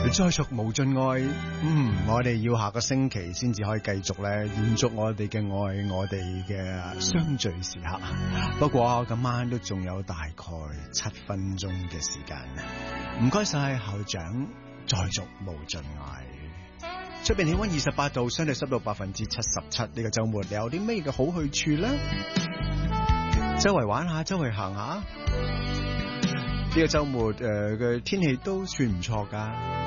再續無盡愛，我哋要下個星期先至可以繼續咧，延續我哋嘅愛，我哋嘅相聚時刻。不過今晚都仲有大概7分鐘嘅時間。唔該晒校長，再續無盡愛。出邊氣溫28度，相對濕度77%。呢個周末你有啲咩嘅好去處咧？周圍玩下，周圍行下。呢個周末嘅天氣都算唔錯噶。